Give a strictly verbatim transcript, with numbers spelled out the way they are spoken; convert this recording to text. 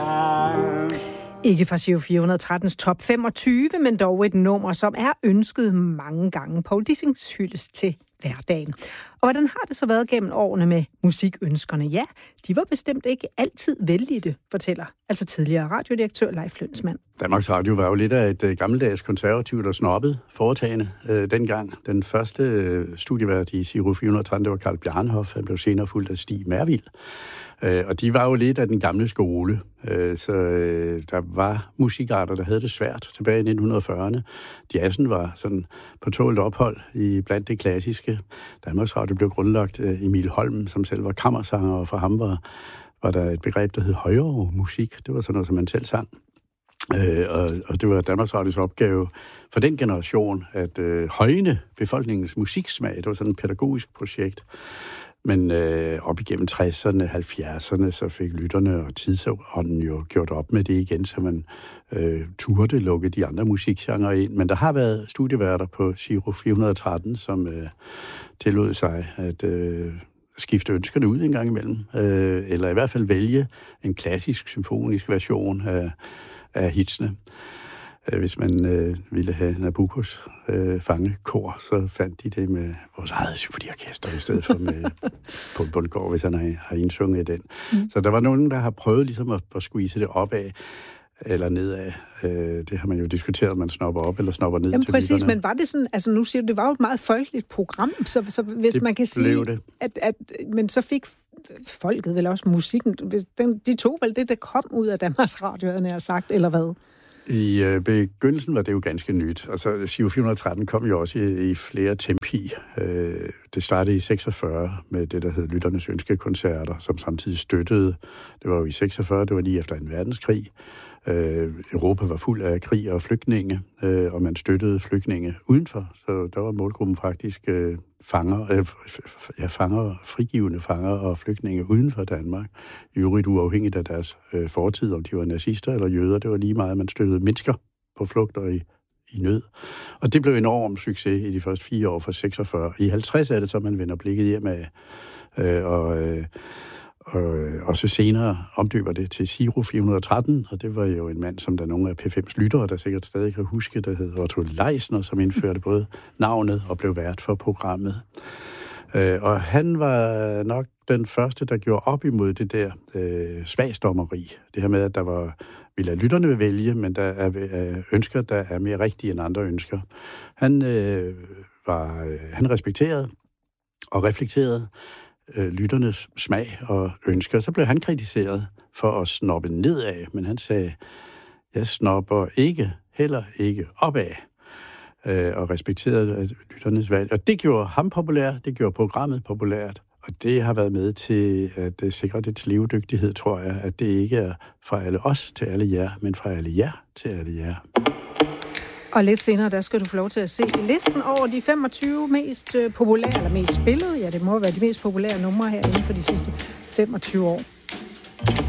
Ikke fra Giro fire hundrede og trettens top femogtyve, men dog et nummer, som er ønsket mange gange. Poul Dissings hyldes til hverdagen. Og hvordan har det så været gennem årene med musikønskerne? Ja, de var bestemt ikke altid vellidte, fortæller altså tidligere radiodirektør Leif Lønsmand. Danmarks Radio var jo lidt af et øh, gammeldags konservativt og snobbet foretagende øh, dengang. Den første øh, studievært i Giro fire hundrede og tretten, det var Carl Bjarnhof. Han blev senere fulgt af Stig Mervild. Øh, og de var jo lidt af den gamle skole. Øh, så øh, der var musikarter, der havde det svært tilbage i nitten fyrrerne. Jazzen var sådan på tålt ophold i blandt det klassiske. Danmarks Radio blev grundlagt af Emil Holm, som selv var kammersanger, og for ham var, var der et begreb, der hed højere musik. Det var sådan noget, som man selv sang. Øh, og, og det var Danmarks Radios opgave for den generation at øh, højne befolkningens musiksmag. Det var sådan et pædagogisk projekt. Men øh, op igennem tresserne, halvfjerdserne, så fik lytterne og tidsånden jo gjort op med det igen, så man øh, turde lukke de andre musikgenrer ind. Men der har været studieværter på Giro fire hundrede og tretten, som øh, tillod sig at øh, skifte ønskerne ud en gang imellem, øh, eller i hvert fald vælge en klassisk symfonisk version af, af hitsene. Hvis man øh, ville have Nabuccos øh, fangekor, så fandt de det med vores eget symfoniorkester i stedet for med Poul Bundgaard, hvis han har, har indsunget den. Mm. Så der var nogen, der har prøvet ligesom at, at squeeze det opad eller nedad. Øh, det har man jo diskuteret, om man snopper op eller snopper ned. Jamen til præcis, lytterne. men var det sådan, altså nu siger du, det var jo et meget folkeligt program, så, så hvis det man kan sige, det. At, at, men så fik folket vel også musikken, de tog vel det, der kom ud af Danmarks Radio, havde jeg sagt, eller hvad? I øh, begyndelsen var det jo ganske nyt. Altså, Giro fire hundrede og tretten kom jo også i, i flere tempi. Øh, det startede i seksogfyrre med det, der hed Lytternes Ønskekoncerter, som samtidig støttede. Det var jo i seksogfyrre, det var lige efter en verdenskrig. Øh, Europa var fuld af krig og flygtninge, øh, og man støttede flygtninge udenfor. Så der var målgruppen faktisk øh, fanger, øh, ja, fanger, frigivende fanger og flygtninge uden for Danmark. I øvrigt uafhængigt af deres øh, fortid, om de var nazister eller jøder. Det var lige meget, man støttede mennesker på flugt og i, i nød. Og det blev en enorm succes i de første fire år fra seksogfyrre. I halvtreds er det så, man vender blikket hjem af, øh, og... Øh, Og, og så senere omdøber det til Giro fire hundrede og tretten, og det var jo en mand, som der nogle af P fems lyttere, der sikkert stadig kan huske, der hed Otto Leisner, som indførte både navnet og blev vært for programmet. Øh, og han var nok den første, der gjorde op imod det der øh, smagsdommeri. Det her med, at der var, vi lader lytterne vælge, men der er øh, ønsker, der er mere rigtige end andre ønsker. Han, øh, var, øh, han respekterede og reflekterede øh, lytternes smag og ønsker. Så blev han kritiseret for at snoppe nedad, men han sagde, jeg snopper ikke, heller ikke opad, øh, og respekterede lytternes valg. Og det gjorde ham populær, det gjorde programmet populært, og det har været med til at sikre dets levedygtighed, tror jeg, at det ikke er fra alle os til alle jer, men fra alle jer til alle jer. Og lidt senere, der skal du få lov til at se listen over de femogtyve mest populære, eller mest spillede, ja, det må være de mest populære numre her inden for de sidste femogtyve år.